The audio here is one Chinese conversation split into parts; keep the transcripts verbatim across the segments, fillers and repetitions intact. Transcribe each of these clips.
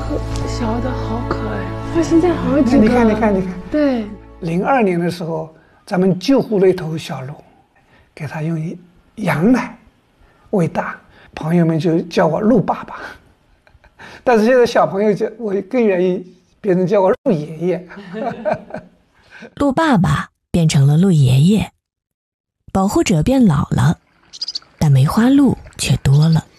小的好可爱，它现在好几个。 你看，你看，你看。 对。 零二年的时候，咱们救护了一头小鹿，给它用羊奶喂大，朋友们就叫我鹿爸爸。但是现在小朋友叫我更愿意别人叫我鹿爷爷。 鹿爸爸变成了鹿爷爷，保护者变老了，但梅花鹿却多了。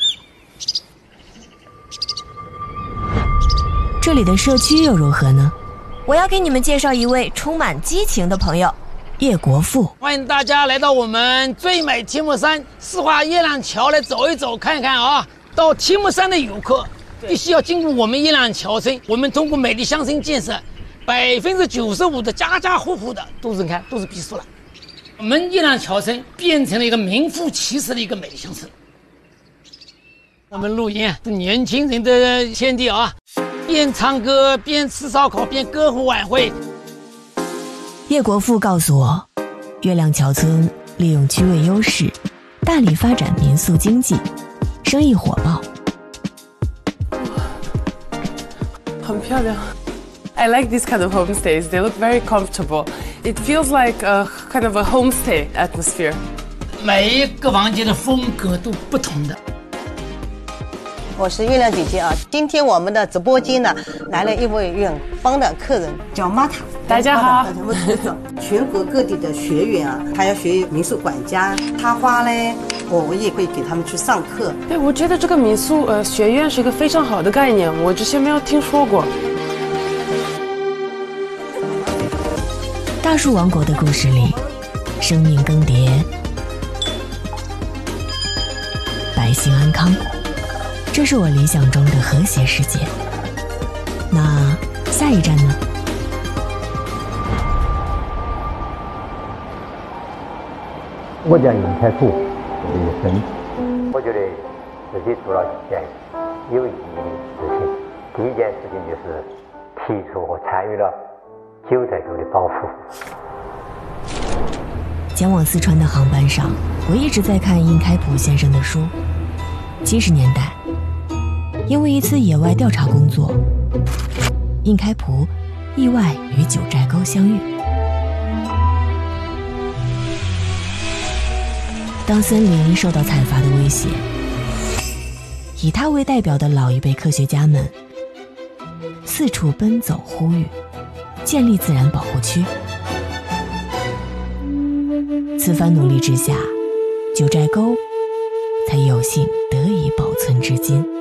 这里的社区又如何呢？ 我要给你们介绍一位充满激情的朋友， 叶国富。 欢迎大家来到我们最美天目山四化月亮桥来走一走看一看啊！到天目山的游客必须要经过我们月亮桥村，我们通过美丽乡村建设，百分之九十五的家家户户的都是你看都是别墅了。我们月亮桥村变成了一个名副其实的一个美丽乡村。我们鹿岩是年轻人的天地啊！边唱歌边吃烧烤边歌舞晚会。 叶国富告诉我，月亮桥村利用区位优势，大力发展民宿经济，生意火爆。 很漂亮。I like these kind of homestays. They look very comfortable. It feels like a kind of a homestay atmosphere. 每一个房间的风格都不同的。 我是月亮姐姐啊，今天我们的直播间呢来了一位远方的客人，叫玛塔。 大家好。 我是全国各地的学员啊，他要学民宿管家，插花嘞，我我也会给他们去上课。 对，我觉得这个民宿呃学院是一个非常好的概念，我之前没有听说过。 大树王国的故事里，生命更迭，百姓安康。这是我理想中的和谐世界。那下一站呢？ 我叫尹开富，我的生。我觉得自己做了一件有意义的事情。第一件事情就是提出和参与了九寨沟的保护。 前往四川的航班上，我一直在看殷开普先生的书。七十年代，因为一次野外调查工作，殷开普意外与九寨沟相遇。当森林受到采伐的威胁，以他为代表的老一辈科学家们四处奔走呼吁，建立自然保护区。此番努力之下，九寨沟才有幸得以保存至今。